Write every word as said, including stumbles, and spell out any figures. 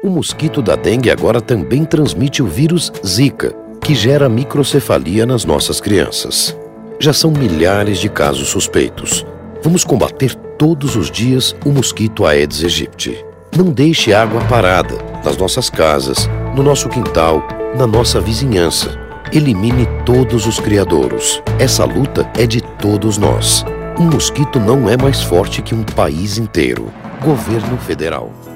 O mosquito da dengue agora também transmite o vírus Zika, que gera microcefalia nas nossas crianças. Já são milhares de casos suspeitos. Vamos combater todos os dias o mosquito Aedes aegypti. Não deixe água parada nas nossas casas, no nosso quintal, na nossa vizinhança. Elimine todos os criadouros. Essa luta é de todos nós. Um mosquito não é mais forte que um país inteiro. Governo Federal.